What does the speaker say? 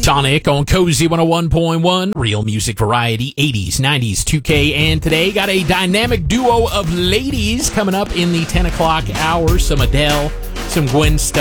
Tonic on Cozy 101.1. Real music variety, 80s, 90s, 2K, and today. Got a dynamic duo of ladies coming up in the 10 o'clock hour. Some Adele, some Gwen Stefani.